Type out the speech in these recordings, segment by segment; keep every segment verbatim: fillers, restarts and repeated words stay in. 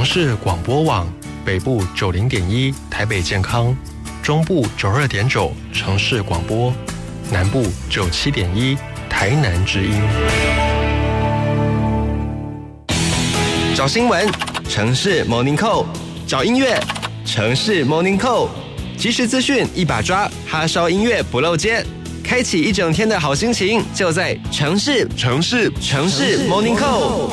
市广播网，北部九零点一台北健康，中部九二点九城市广播，南部九七点一台南之音。 找新闻，城市 Morning Call； 找音乐，城市 Morning Call。即时资讯一把抓，哈烧音乐不漏接，开启一整天的好心情，就在城市城市城市 Morning Call。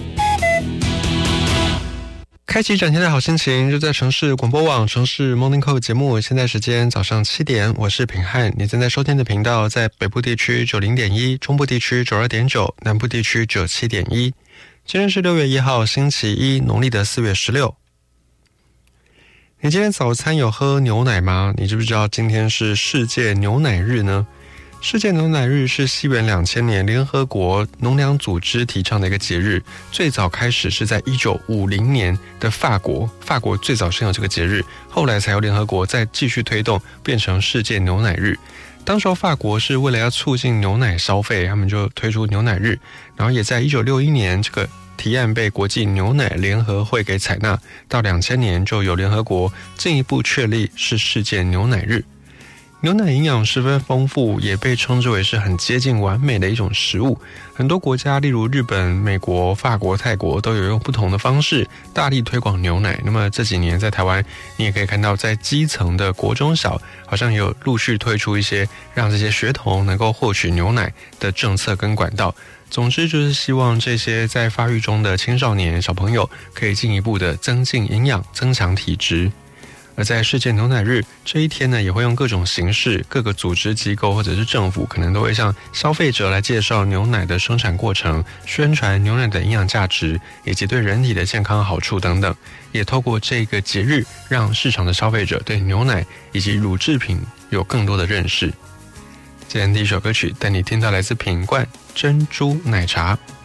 开启一整天的好心情，就在城市广播网城市 Morning Call 节目。现在时间早上七点，我是品翰。你正在收听的频道在北部地区九零点一，中部地区九二点九，南部地区九七点一。今天是六月一号，星期一，农历的四月十六。你今天早餐有喝牛奶吗？你知不知道今天是世界牛奶日呢？世界牛奶日是西元两千年联合国农粮组织提倡的一个节日，最早开始是在一九五零年的法国，法国最早设有这个节日，后来才由联合国再继续推动，变成世界牛奶日。当时候法国是为了要促进牛奶消费，他们就推出牛奶日，然后也在一九六一年这个提案被国际牛奶联合会给采纳，到两千年就有联合国进一步确立是世界牛奶日。牛奶营养十分丰富，也被称之为是很接近完美的一种食物。很多国家例如日本、美国、法国、泰国都有用不同的方式大力推广牛奶。那么这几年在台湾，你也可以看到在基层的国中小好像有陆续推出一些让这些学童能够获取牛奶的政策跟管道。总之就是希望这些在发育中的青少年小朋友可以进一步的增进营养，增强体质。而在世界牛奶日这一天呢，也会用各种形式，各个组织机构或者是政府可能都会向消费者来介绍牛奶的生产过程，宣传牛奶的营养价值以及对人体的健康好处等等，也透过这个节日让市场的消费者对牛奶以及乳制品有更多的认识。今天第一首歌曲带你听到来自品冠珍珠奶茶。